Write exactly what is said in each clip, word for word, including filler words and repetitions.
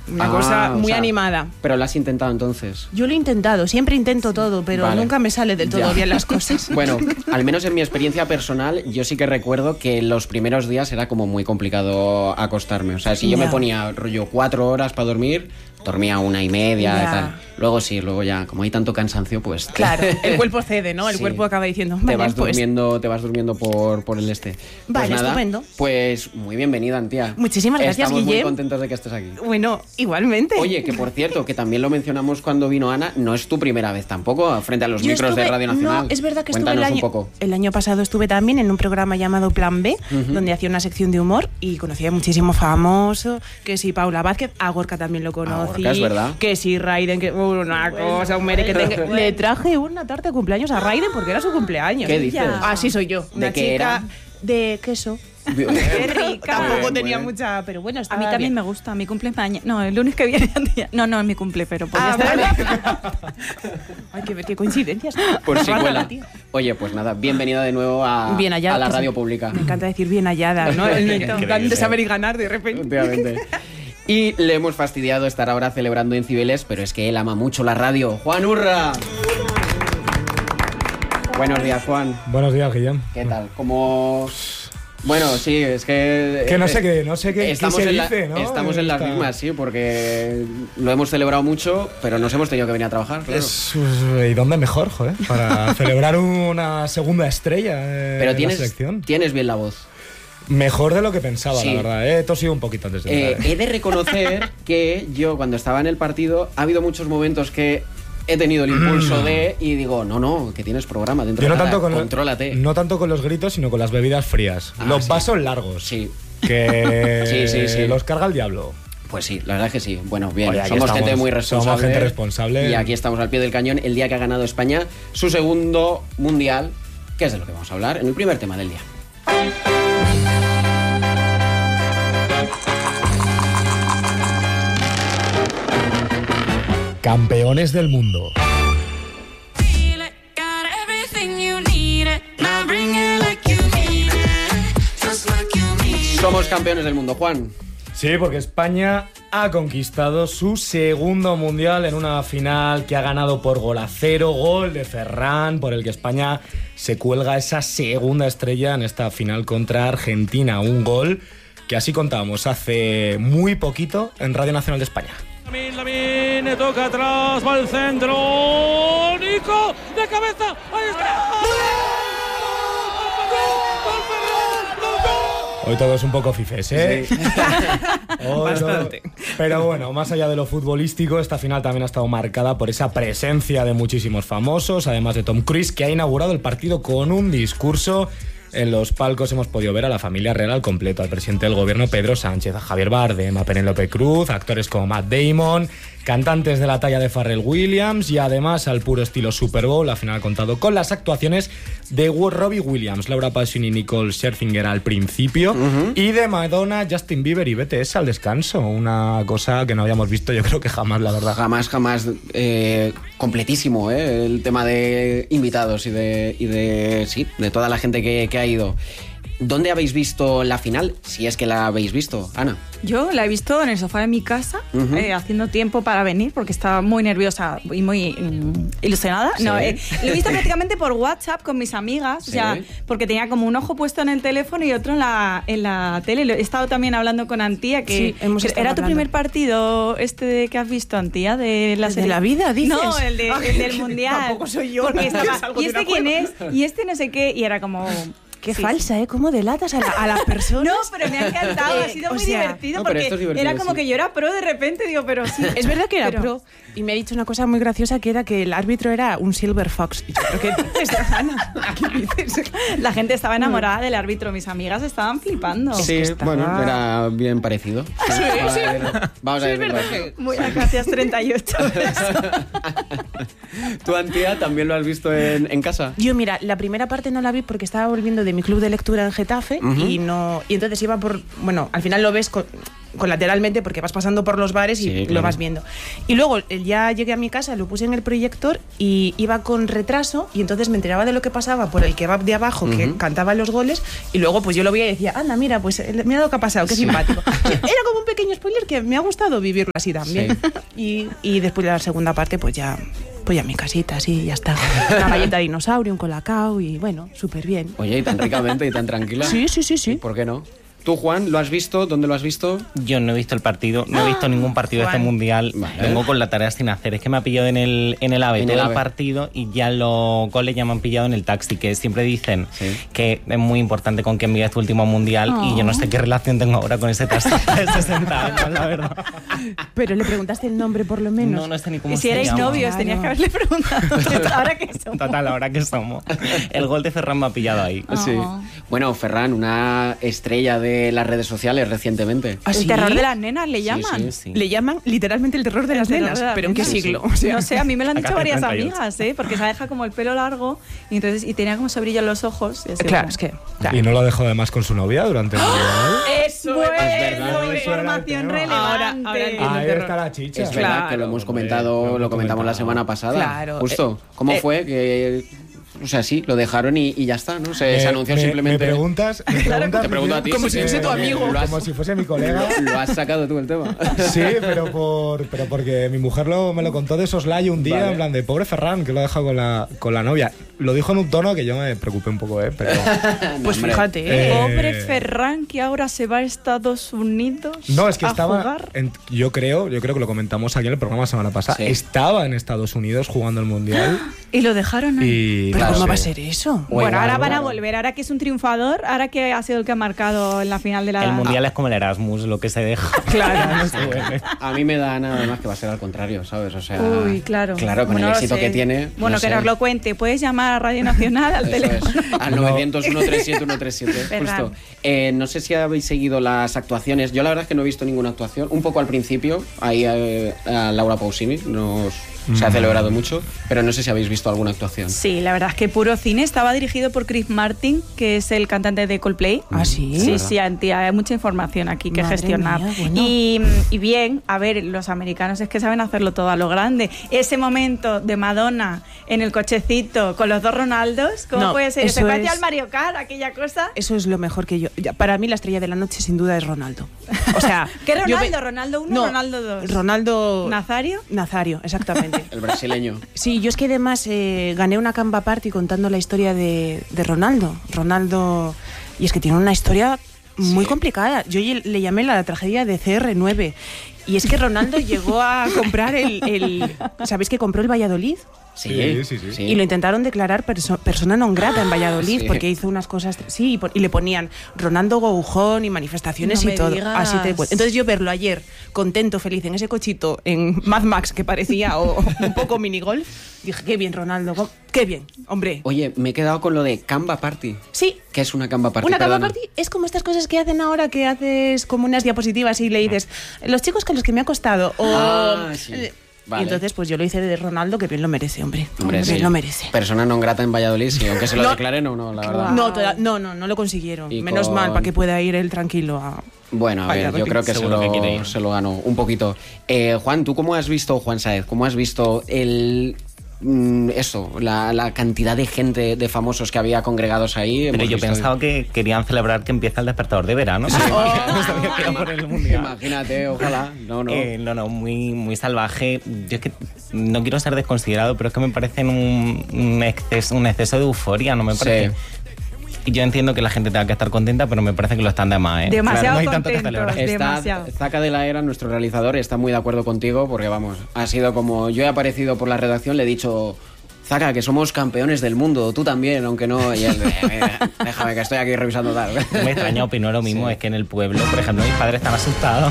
una ah, cosa muy o sea, animada. Pero lo has intentado entonces. Yo lo he intentado, siempre intento todo, pero vale. nunca me sale del todo Ya. bien las cosas. Bueno, al menos en mi experiencia personal, yo sí que recuerdo que los primeros días era como muy complicado acostarme. O sea, si yo Ya. me ponía rollo cuatro horas para dormir, dormía una y media Ya. y tal. Luego sí, luego ya, como hay tanto cansancio, pues... Claro, el cuerpo cede, ¿no? El Sí. cuerpo acaba diciendo, Te vale, vas pues... durmiendo, te vas durmiendo por, por el este. Vale, pues nada, estupendo. Pues muy bienvenida, Antía. Muchísimas gracias, Estamos muy Guillem. contentos de que estés aquí. Bueno, igualmente. Oye, que por cierto, que también lo mencionamos cuando vino Ana, no es tu primera vez tampoco frente a los Yo micros estuve- de Radio Nacional. No, es verdad que Cuéntanos estuve el año, un poco. el año pasado estuve también en un programa llamado Plan B, Ujú. donde hacía una sección de humor y conocía muchísimo famoso, que si Paula Vázquez, a Gorka también lo conocí, Gorka, es verdad. que si Raiden, que una cosa, un mere que tenga. Le traje una tarta de cumpleaños a Raiden porque era su cumpleaños. ¿Qué dices? Así soy yo, una ¿De qué chica era? de queso. Qué rica. Tampoco Bien, tenía bien. mucha, pero bueno, A estaba mí también bien. me gusta, mi cumple mañana. No, el lunes que viene. No, no, es mi cumple, pero podría Ah, estar. vale. Ay, qué, qué coincidencias. Por si Bárbara, cuela. tío. Oye, pues nada, bienvenida de nuevo a, Bien hallada, a la que radio sí. pública. Me encanta decir bien hallada, ¿no? El en plan de saber y ganar de repente. Efectivamente. Y le hemos fastidiado estar ahora celebrando en Cibeles, pero es que él ama mucho la radio. ¡Juan Urra! Buenos días, Juan. Buenos días, Guillem. ¿Qué tal? ¿Cómo...? Bueno, sí, es que... Que no sé qué, no sé qué, qué estamos se en la- dice, ¿no? Estamos en las Esta- mismas, sí, porque lo hemos celebrado mucho, pero nos hemos tenido que venir a trabajar, claro. Es- ¿Y dónde mejor, joder? Para celebrar una segunda estrella eh, Pero en tienes, la selección. tienes bien la voz. Mejor de lo que pensaba, Sí. la verdad. He tosido un poquito antes de Eh, entrar, ¿eh? he de reconocer que yo, cuando estaba en el partido, ha habido muchos momentos que he tenido el impulso de... Y digo, no, no, que tienes programa dentro Yo de no nada, tanto, con lo- contrólate. no tanto con los gritos, sino con las bebidas frías. Ah, los sí. vasos largos. Sí, Que Sí, sí, sí. los carga el diablo. pues sí, la verdad es que sí. Bueno, bien, Oye, aquí somos estamos- gente muy somos responsable. gente responsable. Y aquí estamos al pie del cañón el día que ha ganado España su segundo mundial, que es de lo que vamos a hablar en el primer tema del día. Campeones del mundo. Feel it, got everything you need it. Now bring it like you mean it. Just like you mean it. Somos campeones del mundo, Juan. Sí, porque España ha conquistado su segundo mundial en una final que ha ganado por gol a cero, gol de Ferran, por el que España se cuelga esa segunda estrella en esta final contra Argentina. Un gol que así contábamos hace muy poquito en Radio Nacional de España. Lamin, Lamin, toca atrás, va al centro. Nico, de cabeza, ahí está. Hoy todo es un poco fifes, ¿eh? Hoy Bastante. todo- Pero bueno, más allá de lo futbolístico, esta final también ha estado marcada por esa presencia de muchísimos famosos, además de Tom Cruise, que ha inaugurado el partido con un discurso. En los palcos hemos podido ver a la familia real al completo, al presidente del gobierno Pedro Sánchez, a Javier Bardem, a Penélope Cruz, a actores como Matt Damon, cantantes de la talla de Pharrell Williams y además al puro estilo Super Bowl. La final ha contado con las actuaciones de Robbie Williams, Laura Pausini y Nicole Scherzinger al principio y de Madonna, Justin Bieber y B T S al descanso. Una cosa que no habíamos visto yo creo que jamás, la verdad. Jamás, jamás eh, completísimo, ¿eh? El tema de invitados y de, y de sí, de toda la gente que, que ha ido. ¿Dónde habéis visto la final? Si es que la habéis visto, Ana. Yo la he visto en el sofá de mi casa, Ujú. eh, haciendo tiempo para venir, porque estaba muy nerviosa y muy mm, ilusionada. Sí. No, eh, lo he visto prácticamente por WhatsApp con mis amigas, Sí. o sea, porque tenía como un ojo puesto en el teléfono y otro en la, en la tele. Lo- He estado también hablando con Antía, que Sí, hemos que estado era tu hablando. primer partido este de, que has visto, Antía, de la ¿El de serie. la vida, dices? No, el, de- el del mundial. Tampoco soy yo, Porque ¿no? estaba, Salgo ¿y de este una quién es? cueva. Y este no sé qué, y era como... Qué Sí, falsa, ¿eh? ¿Cómo delatas a, la- a las personas? No, pero me ha encantado, ha Eh, sido o muy sea, divertido no, pero porque esto es divertido, era como sí. que yo era pro de repente, digo, pero sí. Es verdad que era Pero- pro. Y me ha dicho una cosa muy graciosa que era que el árbitro era un Silver Fox. Y yo, ¿pero qué dices, Ana? ¿Qué dices? La gente estaba enamorada del árbitro, mis amigas estaban flipando. Sí, que estaba- bueno, era bien parecido. Sí, vamos a ver, vamos a Sí, es ver. verdad que- Muy gracias, treinta y ocho. ¿Tu Antía también lo has visto en, en casa? Yo, mira, la primera parte no la vi porque estaba volviendo de mi club de lectura en Getafe Ujú. y no y entonces iba por... Bueno, al final lo ves con, colateralmente porque vas pasando por los bares y Sí, lo claro. vas viendo. Y luego eh, ya llegué a mi casa, lo puse en el proyector y iba con retraso y entonces me enteraba de lo que pasaba por el kebab de abajo que Ujú. cantaba los goles y luego pues yo lo veía y decía, anda, mira, pues eh, mira lo que ha pasado, qué simpático. Era como un pequeño spoiler que me ha gustado vivirlo así también. Y, y después de la segunda parte pues ya... Pues ya a mi casita, sí, ya está. Una galleta de dinosaurio, un colacao y bueno, súper bien. Oye, y tan ricamente y tan tranquila. Sí, sí, sí, sí. ¿Y por qué no? ¿Tú, Juan, lo has visto? ¿Dónde lo has visto? Yo no he visto el partido, no he visto ningún partido de este Juan. mundial. Vale. Vengo con la tarea sin hacer. Es que me ha pillado en el, en el AVE En todo el el, AVE. partido y ya los goles ya me han pillado en el taxi, que siempre dicen Sí. que es muy importante con quién vive este último mundial y yo no sé qué relación tengo ahora con ese taxi de sesenta años, la verdad. Pero le preguntaste el nombre por lo menos. No, no sé ni cómo Y si se erais llama. novios, Claro. tenías que haberle preguntado. Ahora que somos. Total, ahora que somos. El gol de Ferran me ha pillado ahí. Sí. Bueno, Ferran, una estrella de las redes sociales recientemente. ¿Ah, El sí? terror de las nenas le Sí, llaman. sí. Sí. Le llaman literalmente el terror de las El terror nenas. de las ¿Pero en qué nenas. siglo? O sea, No sé, a mí me lo han dicho Acá varias treinta y ocho. amigas, ¿eh? Porque se ha dejado como el pelo largo y entonces y tenía como ese brillo en los ojos. Y así claro, como- es que... claro. Y no lo dejó además con su novia durante el mundial. Eso Bueno, verdad. información Eso era el tema. Ahora- relevante. ahora entiendo. Ahí terror. está la chicha. Es verdad Claro. que lo hemos Hombre, comentado, lo hemos lo comentamos la comentado. semana pasada. Claro. Justo. ¿Cómo Eh, fue que, o sea, sí, lo dejaron y, y ya está, ¿no? Se, Eh, se anunció me- simplemente. Me preguntas, me preguntas Te pregunto a ti, Como sí, si sí, fuese tu eh, amigo. lo has- Como si fuese mi colega. Lo has sacado tú el tema. Sí, pero por pero porque mi mujer lo, me lo contó de soslayo un día, Vale. en plan de pobre Ferran, que lo ha dejado con la, con la novia. Lo dijo en un tono que yo me preocupé un poco, ¿eh? Pero No, Pues hombre. fíjate, Eh, ¿eh? Pobre Ferran, que ahora se va a Estados Unidos no, es que a estaba, jugar. en- yo creo, yo creo que lo comentamos aquí en el programa la semana pasada, Sí. estaba en Estados Unidos jugando el Mundial Y lo dejaron ahí. y... ¿Pero Claro, cómo sí. va a ser eso? O Bueno, igual, ahora van a claro. volver, ahora que es un triunfador, ahora que ha sido el que ha marcado en la final de la... El mundial es como el Erasmus, lo que se deja. Claro. No se vuelve. A mí me da nada más que va a ser al contrario, ¿sabes? O sea, Uy, claro. Claro, con Bueno, el lo éxito sé. que tiene. Bueno, no que sé. nos lo cuente. Puedes llamar a Radio Nacional al Eso es, teléfono. al nueve cero cero, uno tres siete, uno tres siete, Ferran. justo. Eh, no sé si habéis seguido las actuaciones. Yo la verdad es que no he visto ninguna actuación. Un poco al principio, ahí eh, a Laura Pausini nos, se ha celebrado mucho, pero no sé si habéis visto alguna actuación. Sí, la verdad es que Puro Cine estaba dirigido por Chris Martin, que es el cantante de Coldplay. ¿Ah, sí? Sí, sí, tía, hay mucha información aquí que Madre gestionar. mía, bueno. y, y bien, a ver, los americanos es que saben hacerlo todo a lo grande. Ese momento de Madonna en el cochecito con los dos Ronaldos, ¿cómo No, puede ser? Se eso parecía es- al Mario Kart, aquella cosa. Eso es lo mejor que yo... ya, para mí la estrella de la noche sin duda es Ronaldo. O sea... ¿Qué yo Ronaldo? ve- ¿Ronaldo uno No, o Ronaldo dos? Ronaldo... ¿Nazario? Nazario, exactamente. El brasileño. Sí, yo es que además eh, gané una Canva Party contando la historia de, de Ronaldo. Ronaldo... Y es que tiene una historia muy complicada. Yo ye- le llamé la tragedia de C R nueve. Y es que Ronaldo llegó a comprar el, el... ¿Sabéis que compró el Valladolid? Sí, Sí, sí, sí. Y lo intentaron declarar perso- persona non grata en Valladolid Sí. porque hizo unas cosas... Sí, y, por- y le ponían Ronaldo Goujón y manifestaciones No y me todo. digas. Así te cuento. Entonces yo verlo ayer contento, feliz en ese cochito en Mad Max que parecía o, un poco minigolf, dije, qué bien Ronaldo, go- qué bien, hombre. Oye, me he quedado con lo de Canva Party. Sí. ¿Qué es una Canva Party? Una Canva Perdona. Party es como estas cosas que hacen ahora que haces como unas diapositivas y le dices, los chicos con los que me ha costado. O, Ah, sí. eh, Vale. Y entonces pues yo lo hice de Ronaldo, que bien lo merece, hombre. Hombre, bien sí. lo merece. Persona non grata en Valladolid, sí, aunque se lo No. declaren o no, la verdad. No, toda- no, no, no lo consiguieron. Y Menos con- mal, para que pueda ir él tranquilo a... Bueno, a ver, Valladolid. yo creo que se Seguro lo, que quiere ir. se lo ganó un poquito. Eh, Juan, ¿tú cómo has visto, Juan Saez, cómo has visto el... mm, eso, la, la cantidad de gente, de famosos que había congregados ahí? Pero Hemos yo visto- pensaba que querían celebrar que empieza el despertador de verano. No sabía que era por el mundial. Imagínate, ojalá. No, no. Eh, no, no, muy, muy salvaje. Yo es que no quiero ser desconsiderado, pero es que me parecen un, un, exceso, un exceso de euforia, no me Sí. parece. Y yo entiendo que la gente tenga que estar contenta, pero me parece que lo están de más, ¿eh? Demasiado no hay tanto que contentos. celebrar. Está, demasiado. Zaca de la Era, nuestro realizador, está muy de acuerdo contigo porque, vamos, ha sido como... Yo he aparecido por la redacción, le he dicho... Zaca, que somos campeones del mundo, tú también, aunque no... Y él, eh, eh, déjame que estoy aquí revisando tal. Me extraña, opino lo mismo, es que en el pueblo, por ejemplo, mis padres están asustados.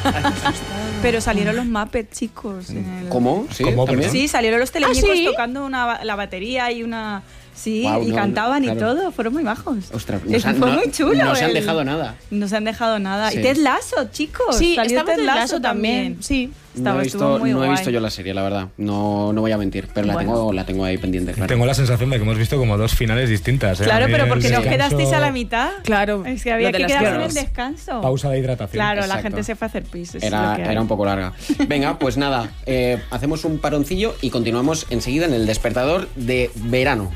Pero salieron los Muppets, chicos. en el- ¿Cómo? ¿Sí? ¿Cómo? ¿También? Sí, salieron los teleñecos ¿Ah, sí? tocando una, ba- la batería y una Sí, Guau, y no, cantaban claro. y todo, fueron muy bajos. Ostras, Es- fue no- muy chulo. No se han el- dejado nada. No se han dejado nada. Sí. Y Ted Lasso, chicos. Sí, salió estaba Ted Ted Lasso Lasso también. Sí. Estaba, no he estuvo visto, muy no he guay. visto yo la serie, la verdad. No, no voy a mentir, pero la, Bueno. tengo, la tengo ahí pendiente, claro. Tengo la sensación de que hemos visto como dos finales distintas. ¿eh? Claro, A mí pero el porque nos descanso- quedasteis a la mitad. Claro. Es que había Lo de que las quedarse en guerras. el descanso. Pausa de hidratación. Claro, la Exacto. gente se fue a hacer pis. es lo Era, que hay. era un poco larga. Venga, pues nada, eh, hacemos un paroncillo y continuamos enseguida en el despertador de verano.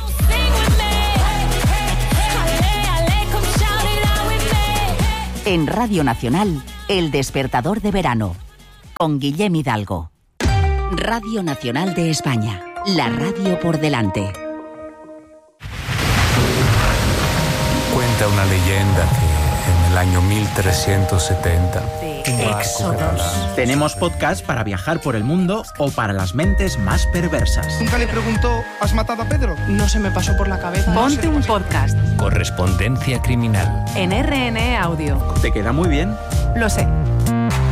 En Radio Nacional, El Despertador de Verano, con Guillem Hidalgo. Radio Nacional de España, la radio por delante. Cuenta una leyenda que en el año mil trescientos setenta... Éxodos. Tenemos podcast para viajar por el mundo o para las mentes más perversas. Nunca le preguntó, ¿has matado a Pedro? No se me pasó por la cabeza. Ponte un podcast Correspondencia criminal. en R N E Audio. ¿Te queda muy bien? Lo sé.